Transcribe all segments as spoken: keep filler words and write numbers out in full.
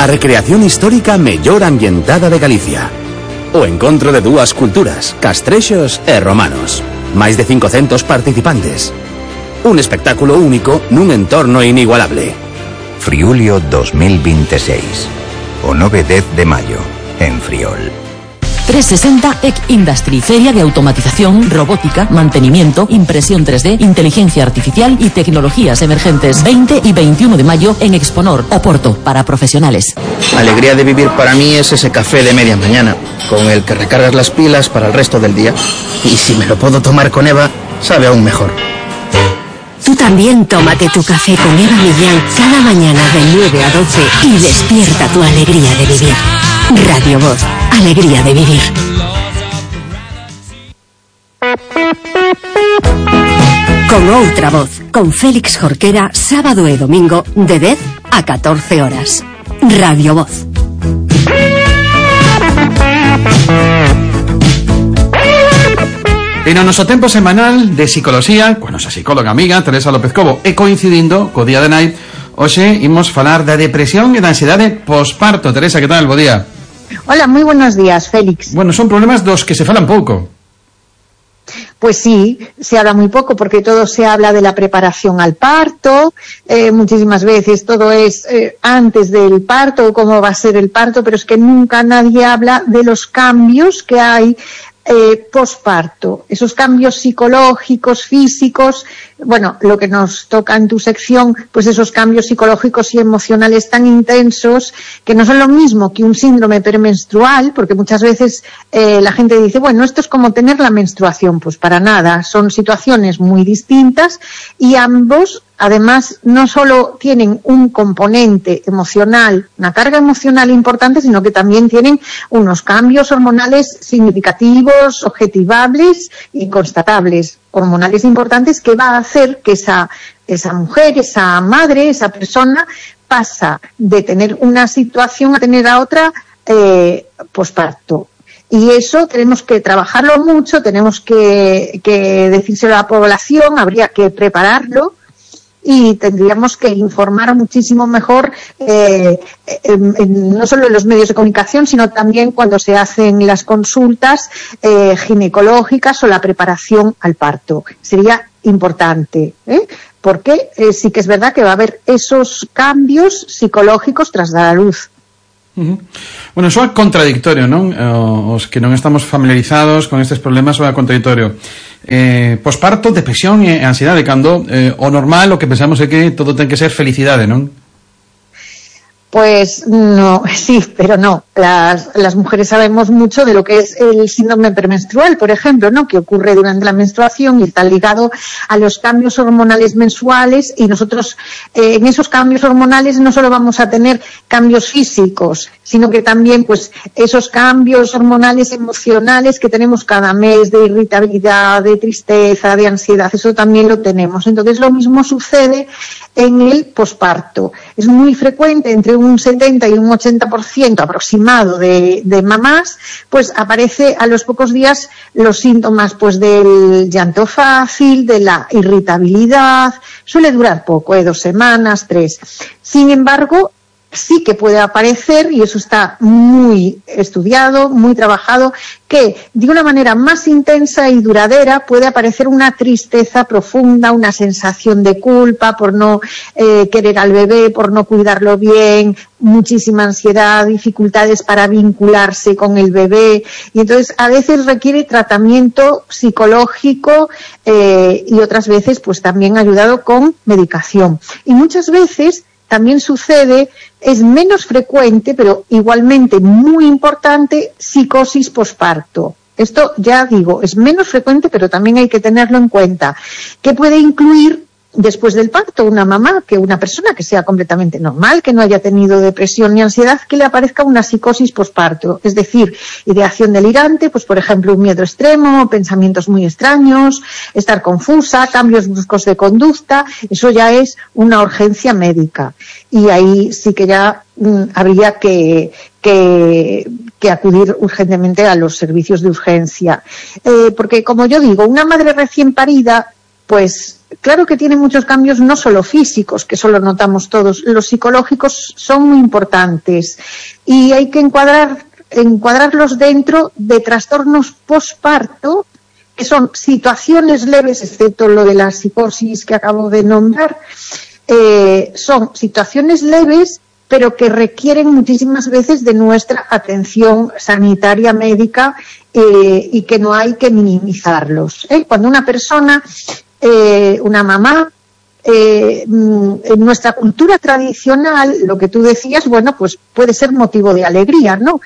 a recreación histórica mellor ambientada de Galicia. O encontro de dúas culturas, castrexos e romanos. Máis de cincocentos participantes. Un espectáculo único nun entorno inigualable. Friulio dos mil veintiséis. O nove e dez de maio, en Friol. trescientos sesenta E C Industry, feria de automatización, robótica, mantenimiento, impresión tres D, inteligencia artificial y tecnologías emergentes. veinte y veintiuno de mayo en Exponor, Oporto, para profesionales. Alegría de vivir para mí es ese café de media mañana, con el que recargas las pilas para el resto del día. Y si me lo puedo tomar con Eva, sabe aún mejor. Tú también tómate tu café con Eva Millán cada mañana de nueve a doce y despierta tu alegría de vivir. Radio Voz, alegría de vivir. Con outra voz, con Félix Jorquera, sábado e domingo de dez a catorce horas. Radio Voz. E no noso tempo semanal de psicoloxía, coa nosa psicóloga amiga Teresa López Cobo, e coincidindo co día de nai, hoxe imos falar da depresión e da ansiedade posparto. Teresa, que tal? Bo día. Hola, moi buenos días, Félix. Bueno, son problemas dos que se falan pouco. Pues sí, se habla muy poco porque todo se habla de la preparación al parto, eh, muchísimas veces todo es eh, antes del parto, cómo va a ser el parto, pero es que nunca nadie habla de los cambios que hay Eh, posparto, esos cambios psicológicos, físicos, bueno, lo que nos toca en tu sección, pues esos cambios psicológicos y emocionales tan intensos que no son lo mismo que un síndrome premenstrual, porque muchas veces eh, la gente dice, bueno, esto es como tener la menstruación, pues para nada, son situaciones muy distintas y ambos además no solo tienen un componente emocional, una carga emocional importante, sino que también tienen unos cambios hormonales significativos, objetivables y constatables, hormonales importantes, que va a hacer que esa, esa mujer, esa madre, esa persona pasa de tener una situación a tener a otra eh, posparto. Y eso tenemos que trabajarlo mucho, tenemos que, que decírselo a la población, habría que prepararlo, y tendríamos que informar muchísimo mejor, eh, en, en, no solo en los medios de comunicación, sino también cuando se hacen las consultas eh, ginecológicas o la preparación al parto. Sería importante, ¿eh? Porque eh, sí que es verdad que va a haber esos cambios psicológicos tras dar a luz. Uh-huh. Bueno, soa contradictorio, non? Os que non estamos familiarizados con estes problemas soa contradictorio. Eh, posparto, depresión e ansiedade, cando eh, o normal, o que pensamos é que todo ten que ser felicidade, non? Pues no, sí, pero no. Las, las mujeres sabemos mucho de lo que es el síndrome premenstrual, por ejemplo, ¿no? Que ocurre durante la menstruación y está ligado a los cambios hormonales mensuales, y nosotros eh, en esos cambios hormonales no solo vamos a tener cambios físicos, sino que también pues esos cambios hormonales emocionales que tenemos cada mes, de irritabilidad, de tristeza, de ansiedad, eso también lo tenemos. Entonces lo mismo sucede en el posparto. Es muy frecuente, entre un setenta y un ochenta por ciento aproximado de, de mamás, pues aparece a los pocos días los síntomas pues del llanto fácil, de la irritabilidad, suele durar poco, ¿eh? dos semanas, tres. Sin embargo, sí que puede aparecer, y eso está muy estudiado, muy trabajado, que de una manera más intensa y duradera puede aparecer una tristeza profunda, una sensación de culpa por no eh, querer al bebé, por no cuidarlo bien, muchísima ansiedad, dificultades para vincularse con el bebé, y entonces a veces requiere tratamiento psicológico eh, y otras veces pues también ayudado con medicación. Y muchas veces también sucede, es menos frecuente, pero igualmente muy importante, psicosis posparto. Esto, ya digo, es menos frecuente, pero también hay que tenerlo en cuenta, que puede incluir después del parto una mamá, que una persona que sea completamente normal, que no haya tenido depresión ni ansiedad, que le aparezca una psicosis posparto, es decir, ideación delirante, pues por ejemplo un miedo extremo, pensamientos muy extraños, estar confusa, cambios bruscos de conducta, eso ya es una urgencia médica, y ahí sí que ya mm, habría que, que, que acudir urgentemente a los servicios de urgencia, eh, porque como yo digo, una madre recién parida, pues claro que tiene muchos cambios, no solo físicos, que eso lo notamos todos, los psicológicos son muy importantes y hay que encuadrar, encuadrarlos dentro de trastornos posparto, que son situaciones leves, excepto lo de la psicosis que acabo de nombrar, eh, son situaciones leves, pero que requieren muchísimas veces de nuestra atención sanitaria médica eh, y que no hay que minimizarlos. ¿eh? Cuando una persona, eh, una mamá, eh, en nuestra cultura tradicional, lo que tú decías, bueno, pues puede ser motivo de alegría, ¿no?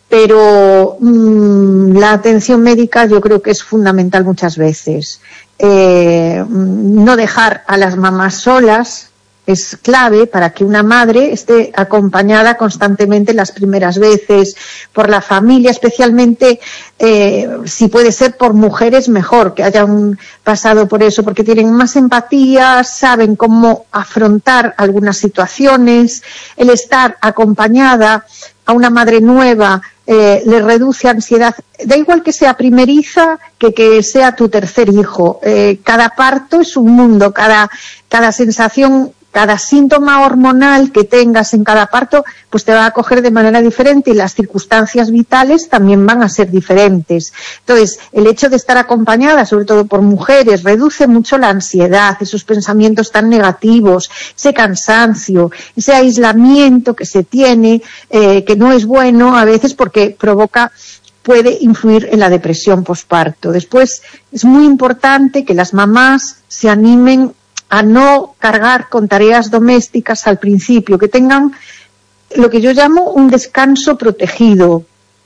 Pero mmm, la atención médica yo creo que es fundamental muchas veces. Eh, no dejar a las mamás solas es clave para que una madre esté acompañada constantemente las primeras veces por la familia, especialmente eh, si puede ser por mujeres, mejor que hayan pasado por eso, porque tienen más empatía, saben cómo afrontar algunas situaciones, el estar acompañada a una madre nueva eh, le reduce ansiedad, da igual que sea primeriza que que sea tu tercer hijo, eh, cada parto es un mundo, cada, cada sensación, cada síntoma hormonal que tengas en cada parto, pues te va a coger de manera diferente y las circunstancias vitales también van a ser diferentes. Entonces, el hecho de estar acompañada, sobre todo por mujeres, reduce mucho la ansiedad, esos pensamientos tan negativos, ese cansancio, ese aislamiento que se tiene, eh, que no es bueno a veces porque provoca puede influir en la depresión posparto. Después, es muy importante que las mamás se animen a no cargar con tareas domésticas al principio, que tengan lo que yo llamo un descanso protegido,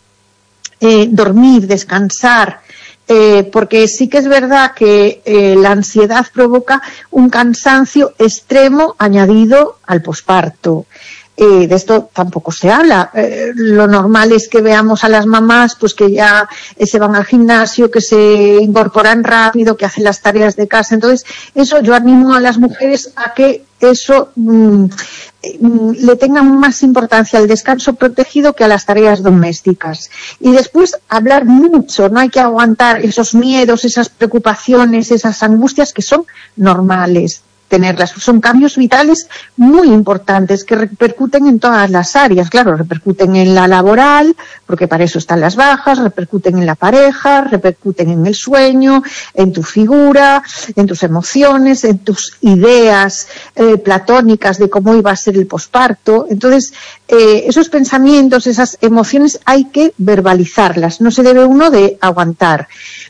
eh, dormir, descansar, eh, porque sí que es verdad que eh, la ansiedad provoca un cansancio extremo añadido al posparto. Eh, de esto tampoco se habla. Eh, lo normal es que veamos a las mamás pues que ya eh, se van al gimnasio, que se incorporan rápido, que hacen las tareas de casa. Entonces, eso yo animo a las mujeres a que eso mmm, mmm, le tengan más importancia al descanso protegido que a las tareas domésticas. Y después hablar mucho, no hay que aguantar esos miedos, esas preocupaciones, esas angustias que son normales tenerlas. Son cambios vitales muy importantes que repercuten en todas las áreas. Claro, repercuten en la laboral, porque para eso están las bajas, repercuten en la pareja, repercuten en el sueño, en tu figura, en tus emociones, en tus ideas eh, platónicas de cómo iba a ser el posparto. Entonces, eh, esos pensamientos, esas emociones hay que verbalizarlas. No se debe uno de aguantar.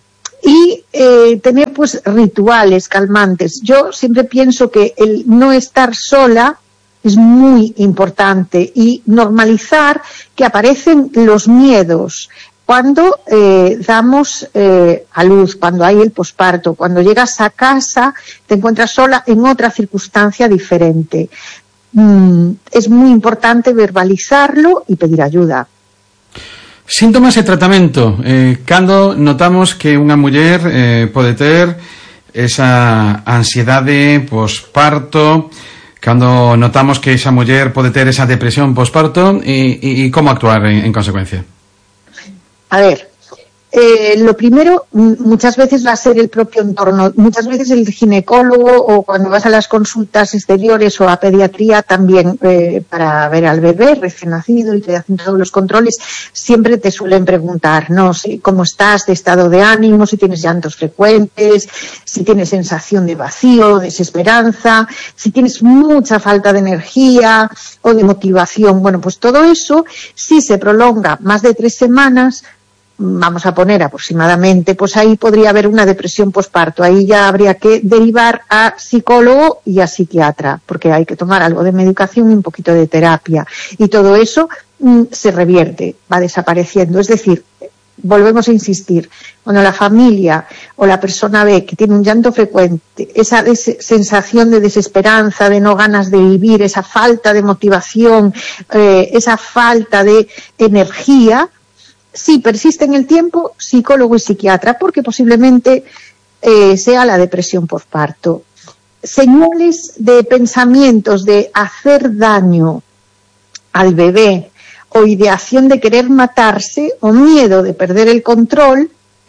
Y eh, tener pues rituales calmantes. Yo siempre pienso que el no estar sola es muy importante y normalizar que aparecen los miedos cuando eh, damos eh, a luz, cuando hay el posparto, cuando llegas a casa te encuentras sola en otra circunstancia diferente. Mm, es muy importante verbalizarlo y pedir ayuda. Síntomas e tratamento. Eh, cando notamos que unha muller eh, pode ter esa ansiedade posparto, cando notamos que esa muller pode ter esa depresión posparto e, e, e como actuar en, en consecuencia? A ver, eh, lo primero muchas veces va a ser el propio entorno. Muchas veces el ginecólogo o cuando vas a las consultas exteriores o a pediatría también eh, para ver al bebé recién nacido y te hacen todos los controles, siempre te suelen preguntar, ¿no? Si, cómo estás de estado de ánimo, si tienes llantos frecuentes, si tienes sensación de vacío, desesperanza, si tienes mucha falta de energía o de motivación. Bueno, pues todo eso, si se prolonga más de tres semanas, vamos a poner aproximadamente, pues ahí podría haber una depresión posparto. Ahí ya habría que derivar a psicólogo y a psiquiatra, porque hay que tomar algo de medicación y un poquito de terapia. Y todo eso mm, se revierte, va desapareciendo. Es decir, volvemos a insistir, cuando la familia o la persona ve que tiene un llanto frecuente, esa des- sensación de desesperanza, de no ganas de vivir, esa falta de motivación, eh, esa falta de energía, si persiste en el tiempo, psicólogo y psiquiatra, porque posiblemente eh, sea la depresión posparto. Señales de pensamientos de hacer daño al bebé o ideación de querer matarse o miedo de perder el control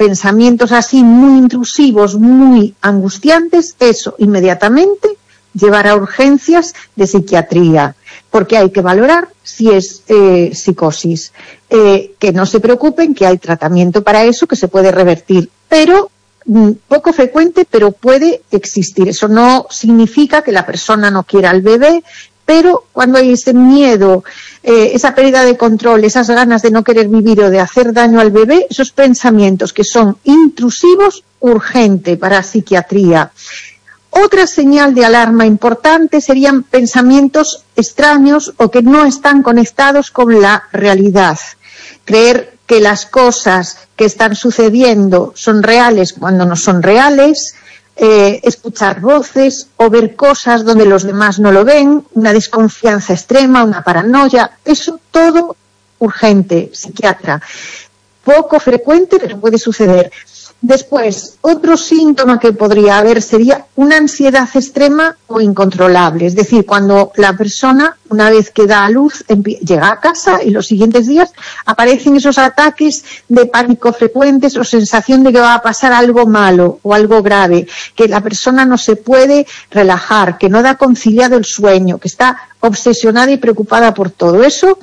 pensamientos así muy intrusivos, muy angustiantes, eso inmediatamente llevar a urgencias de psiquiatría, porque hay que valorar si es eh, psicosis. Eh, que no se preocupen, que hay tratamiento para eso, que se puede revertir, pero mm, poco frecuente, pero puede existir. Eso no significa que la persona no quiera al bebé, pero cuando hay ese miedo, eh, esa pérdida de control, esas ganas de no querer vivir o de hacer daño al bebé, esos pensamientos que son intrusivos, urgente para psiquiatría. Otra señal de alarma importante serían pensamientos extraños o que no están conectados con la realidad. Creer que las cosas que están sucediendo son reales cuando no son reales, eh, escuchar voces o ver cosas donde los demás no lo ven, una desconfianza extrema, una paranoia, eso todo urgente, psiquiatra. Poco frecuente, pero puede suceder. Después, otro síntoma que podría haber sería una ansiedad extrema o incontrolable. Es decir, cuando la persona, una vez que da a luz, llega a casa y los siguientes días aparecen esos ataques de pánico frecuentes o sensación de que va a pasar algo malo o algo grave, que la persona no se puede relajar, que no da conciliado el sueño, que está obsesionada y preocupada por todo eso.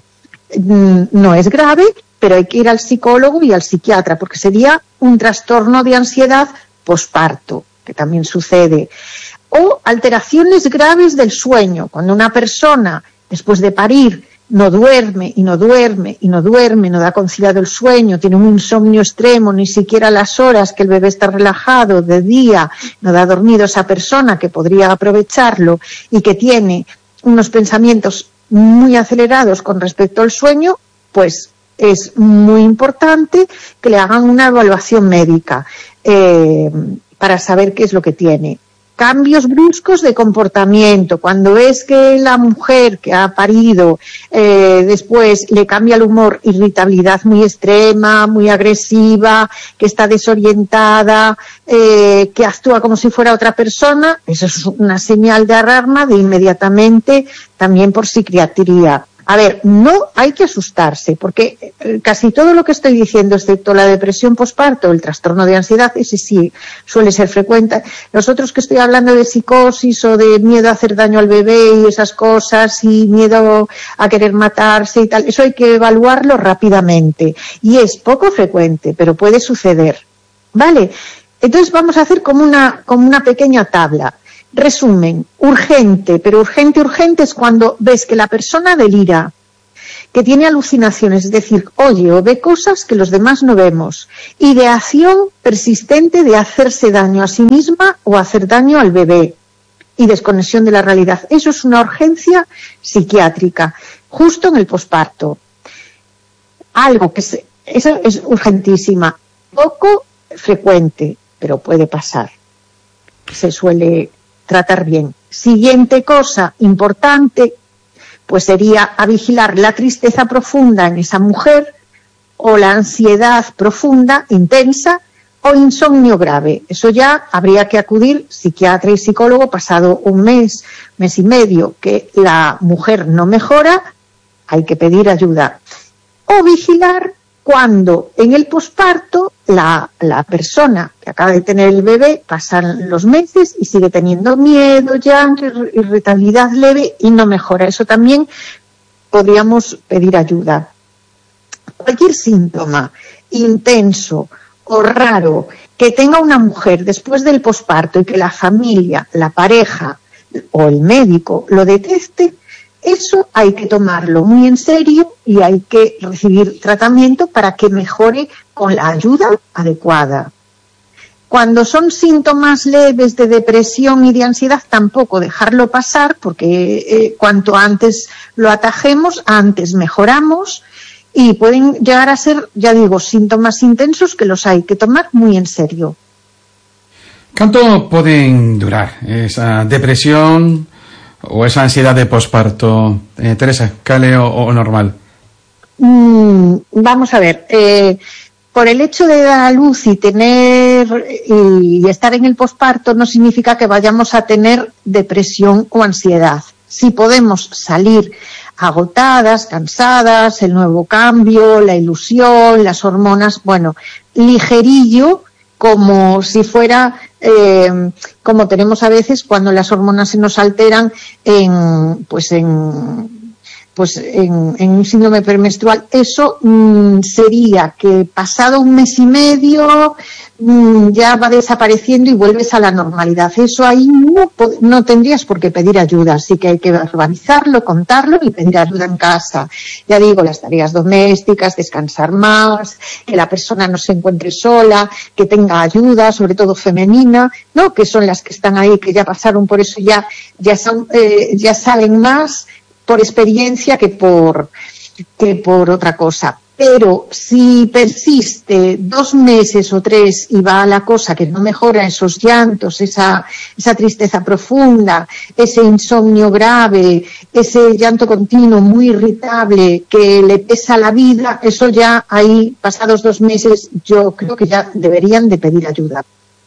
No es grave, pero hay que ir al psicólogo y al psiquiatra, porque sería un trastorno de ansiedad posparto, que también sucede. O alteraciones graves del sueño, cuando una persona, después de parir, no duerme y no duerme y no duerme, no da conciliado el sueño, tiene un insomnio extremo, ni siquiera las horas que el bebé está relajado de día, no da dormido esa persona que podría aprovecharlo y que tiene unos pensamientos muy acelerados con respecto al sueño, pues es muy importante que le hagan una evaluación médica eh, para saber qué es lo que tiene. Cambios bruscos de comportamiento. Cuando ves que la mujer que ha parido eh, después le cambia el humor, irritabilidad muy extrema, muy agresiva, que está desorientada, eh, que actúa como si fuera otra persona, eso es una señal de alarma de inmediatamente también por psiquiatría. A ver, no hay que asustarse, porque casi todo lo que estoy diciendo, excepto la depresión posparto, el trastorno de ansiedad, ese sí suele ser frecuente. Los otros que estoy hablando de psicosis o de miedo a hacer daño al bebé y esas cosas, y miedo a querer matarse y tal, eso hay que evaluarlo rápidamente. Y es poco frecuente, pero puede suceder. ¿Vale? Entonces vamos a hacer como una, como una pequeña tabla. Resumen, urgente, pero urgente, urgente es cuando ves que la persona delira, que tiene alucinaciones, es decir, oye o ve cosas que los demás no vemos. Ideación persistente de hacerse daño a sí misma o hacer daño al bebé. Y desconexión de la realidad. Eso es una urgencia psiquiátrica, justo en el posparto. Algo que se, eso es urgentísima, poco frecuente, pero puede pasar. Se suele tratar bien. Siguiente cosa importante, pues sería a vigilar la tristeza profunda en esa mujer o la ansiedad profunda, intensa o insomnio grave. Eso ya habría que acudir psiquiatra y psicólogo pasado un mes, mes y medio, que la mujer no mejora, hay que pedir ayuda. O vigilar cuando en el posparto la, la persona que acaba de tener el bebé pasan los meses y sigue teniendo miedo, llanto, irritabilidad leve y no mejora. Eso también podríamos pedir ayuda. Cualquier síntoma intenso o raro que tenga una mujer después del posparto y que la familia, la pareja o el médico lo detecte, eso hay que tomarlo muy en serio y hay que recibir tratamiento para que mejore con la ayuda adecuada. Cuando son síntomas leves de depresión y de ansiedad, tampoco dejarlo pasar, porque eh, cuanto antes lo atajemos, antes mejoramos, y pueden llegar a ser, ya digo, síntomas intensos que los hay que tomar muy en serio. ¿Cuánto pueden durar esa depresión o esa ansiedad de posparto? Eh, Teresa, ¿cale o, o normal? Mm, vamos a ver, eh, por el hecho de dar a luz y tener y estar en el posparto no significa que vayamos a tener depresión o ansiedad. Si podemos salir agotadas, cansadas, el nuevo cambio, la ilusión, las hormonas, bueno, ligerillo, como si fuera, eh, como tenemos a veces cuando las hormonas se nos alteran en, pues en, pues en, en un síndrome premenstrual. Eso mmm, sería que pasado un mes y medio mmm, ya va desapareciendo y vuelves a la normalidad. Eso ahí no, no tendrías por qué pedir ayuda, así que hay que verbalizarlo, contarlo y pedir ayuda en casa. Ya digo, las tareas domésticas, descansar más, que la persona no se encuentre sola, que tenga ayuda, sobre todo femenina, ¿no? Que son las que están ahí, que ya pasaron por eso, ya, ya, son, eh, ya saben más por experiencia que por, que por otra cosa. Pero si persiste dos meses o tres y va a la cosa que no mejora, esos llantos, esa, esa tristeza profunda, ese insomnio grave, ese llanto continuo muy irritable que le pesa la vida, eso ya ahí, pasados dos meses, yo creo que ya deberían de pedir ayuda.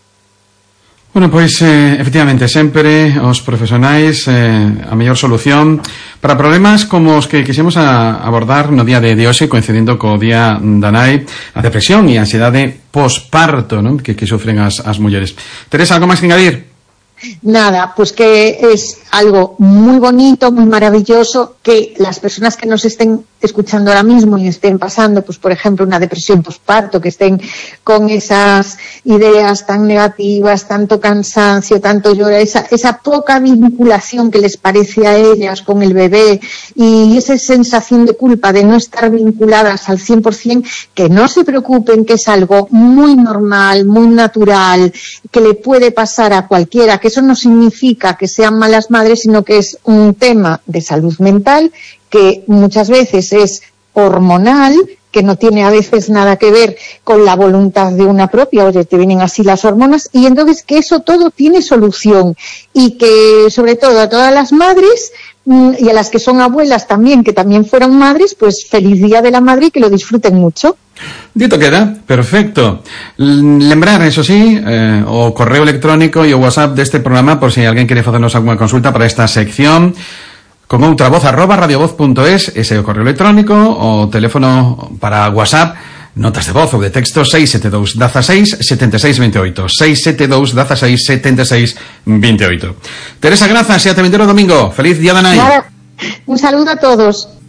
Bueno, pois, eh, efectivamente, sempre os profesionais eh, a mellor solución para problemas como os que quixemos a abordar no día de, de hoxe, coincidindo co día da nai, a depresión e a ansiedade posparto, non? Que, que sufren as, as mulleres. Teresa, algo máis que engadir? Nada, pues que es algo muy bonito, muy maravilloso, que las personas que nos estén escuchando ahora mismo y estén pasando, pues por ejemplo, una depresión posparto, que estén con esas ideas tan negativas, tanto cansancio, tanto llorar, esa, esa poca vinculación que les parece a ellas con el bebé y esa sensación de culpa de no estar vinculadas al cien por ciento, que no se preocupen, que es algo muy normal, muy natural, que le puede pasar a cualquiera, que eso no significa que sean malas madres, sino que es un tema de salud mental que muchas veces es hormonal, que no tiene a veces nada que ver con la voluntad de una propia, oye, te vienen así las hormonas, y entonces que eso todo tiene solución y que sobre todo a todas las madres y a las que son abuelas también, que también fueron madres, pues feliz Día de la Madre y que lo disfruten mucho. Dito queda, perfecto. Lembrar, eso sí, eh, o correo electrónico e o WhatsApp deste programa por si alguén quere facernos alguna consulta para esta sección. Con outra voz arroba radiovoz punto es, ese é o correo electrónico, o teléfono para WhatsApp, notas de voz ou de texto seis sete dous, dieciséis, setenta e seis, veintiocho, seis sete dous, dieciséis, setenta e seis, veintiocho. Teresa, grazas e ate vindeiro domingo. Feliz Día da Nai. Nada, un saludo a todos.